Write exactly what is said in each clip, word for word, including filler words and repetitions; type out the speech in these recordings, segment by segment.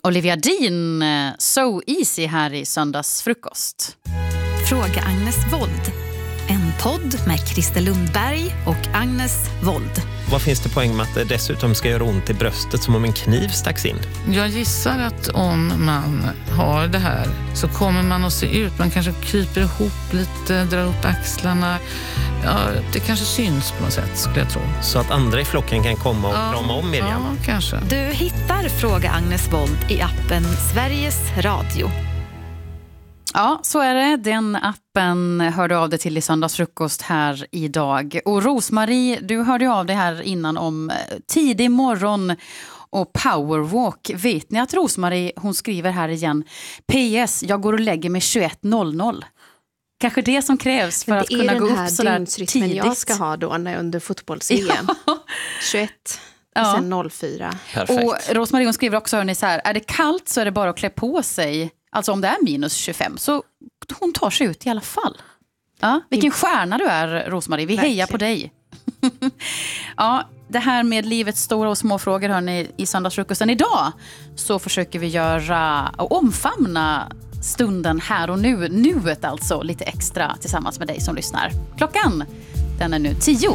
Olivia Dean, So Easy här i söndagsfrukost. Fråga Agnes Wold. En podd med Christer Lundberg och Agnes Wold. Vad finns det poäng med att det dessutom ska göra ont i bröstet som om en kniv stacks in? Jag gissar att om man har det här så kommer man att se ut. Man kanske kryper ihop lite, drar upp axlarna. Ja, det kanske syns på något sätt skulle jag tro. Så att andra i flocken kan komma och ja, krama om Miriam? Ja, kanske. Du hittar Fråga Agnes Wold i appen Sveriges Radio. Ja, så är det. Den appen hörde av dig till i söndagsfrukost här idag. Och Rosmarie, du hörde av dig här innan om tidig morgon och powerwalk. Vet ni att Rosmarie, hon skriver här igen: P S, jag går och lägger mig tjugoett noll noll. Kanske det som krävs för att kunna gå upp så där tidigt. Det är jag ska ha då när under fotbolls-V M. Ja. tjugoett och ja. Sen noll fyra. Perfekt. Och Rosmarie, hon skriver också, hörni, så här: är det kallt så är det bara att klä på sig. Alltså om det är minus tjugofem så hon tar sig ut i alla fall. Ja, vilken stjärna du är, Rosmarie. Vi Verkligen. Hejar på dig. Ja, det här med livets stora och små frågor hör ni i söndagsfrukosten. Idag så försöker vi göra och omfamna stunden här och nu. Nuet alltså, lite extra tillsammans med dig som lyssnar. Klockan, den är nu tio.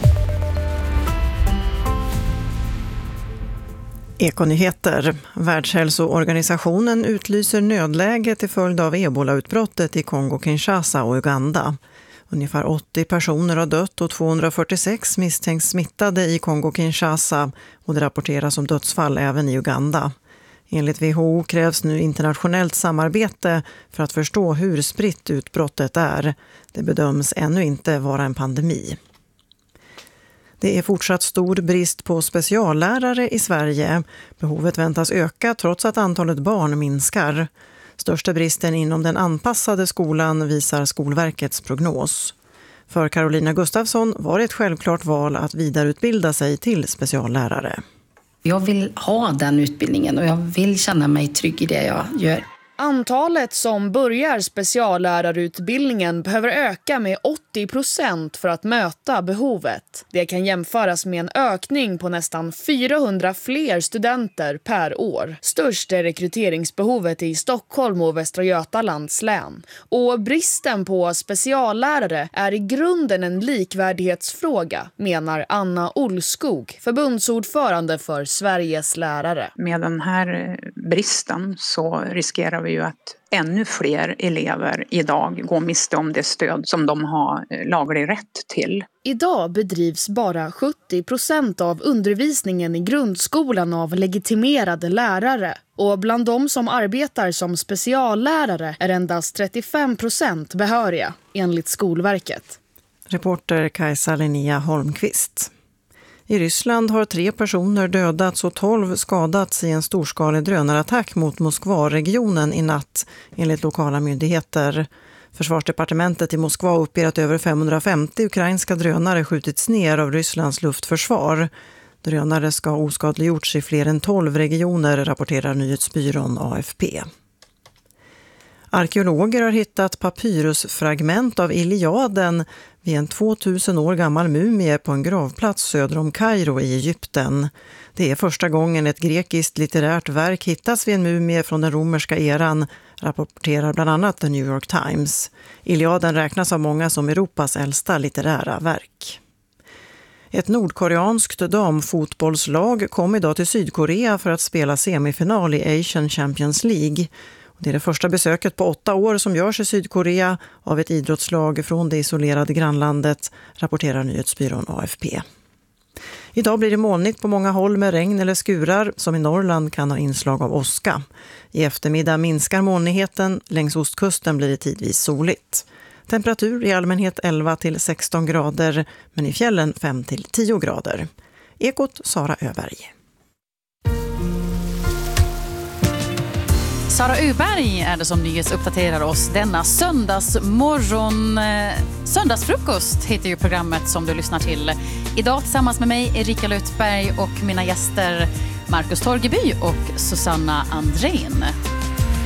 Ekonyheter. Världshälsoorganisationen utlyser nödläge till följd av ebolautbrottet i Kongo-Kinshasa och Uganda. Ungefär åttio personer har dött och tvåhundrafyrtiosex misstänks smittade i Kongo-Kinshasa och det rapporteras om dödsfall även i Uganda. Enligt W H O krävs nu internationellt samarbete för att förstå hur spritt utbrottet är. Det bedöms ännu inte vara en pandemi. Det är fortsatt stor brist på speciallärare i Sverige. Behovet väntas öka trots att antalet barn minskar. Största bristen inom den anpassade skolan visar Skolverkets prognos. För Carolina Gustafsson var det ett självklart val att vidareutbilda sig till speciallärare. Jag vill ha den utbildningen och jag vill känna mig trygg i det jag gör. Antalet som börjar speciallärarutbildningen behöver öka med åttio procent för att möta behovet. Det kan jämföras med en ökning på nästan fyrahundra fler studenter per år. Störst är rekryteringsbehovet i Stockholm och Västra Götalands län. Och bristen på speciallärare är i grunden en likvärdighetsfråga, menar Anna Olskog, förbundsordförande för Sveriges lärare. Med den här bristen så riskerar vi ju att ännu fler elever idag går miste om det stöd som de har laglig rätt till. Idag bedrivs bara sjuttio procent av undervisningen i grundskolan av legitimerade lärare. Och bland de som arbetar som speciallärare är endast trettiofem procent behöriga, enligt Skolverket. Reporter Kajsa Linnea Holmqvist. I Ryssland har tre personer dödats och tolv skadats i en storskalig drönarattack mot Moskva-regionen i natt, enligt lokala myndigheter. Försvarsdepartementet i Moskva uppger att över femhundrafemtio ukrainska drönare skjutits ner av Rysslands luftförsvar. Drönare ska ha oskadliggjorts i fler än tolv regioner, rapporterar nyhetsbyrån A F P. Arkeologer har hittat papyrusfragment av Iliaden vid en tvåtusen år gammal mumie på en gravplats söder om Kairo i Egypten. Det är första gången ett grekiskt litterärt verk hittas vid en mumie från den romerska eran, rapporterar bland annat The New York Times. Iliaden räknas av många som Europas äldsta litterära verk. Ett nordkoreanskt damfotbollslag kom idag till Sydkorea för att spela semifinal i Asian Champions League. Det är det första besöket på åtta år som görs i Sydkorea av ett idrottslag från det isolerade grannlandet, rapporterar nyhetsbyrån A F P. Idag blir det molnigt på många håll med regn eller skurar som i Norrland kan ha inslag av åska. I eftermiddag minskar molnigheten, längs ostkusten blir det tidvis soligt. Temperatur i allmänhet elva till sexton grader, men i fjällen fem till tio grader. Ekot Sara Öberg. Sara Öberg är det som nyhetsuppdaterar oss denna söndagsmorgon. Söndagsfrukost heter ju programmet som du lyssnar till. Idag tillsammans med mig Erika Lötberg och mina gäster Marcus Torgeby och Susanna Andrén.